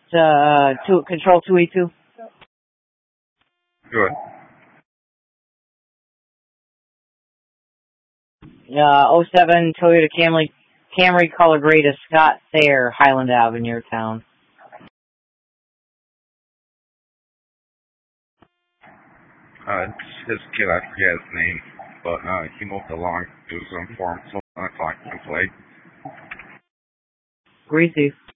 Control 282. Good. '07 Toyota Camry color gray to Scott Thayer, Highland Ave in your town. It's his kid, I forget his name, but he moved along to some form, so 1 o'clock and played. Greasy.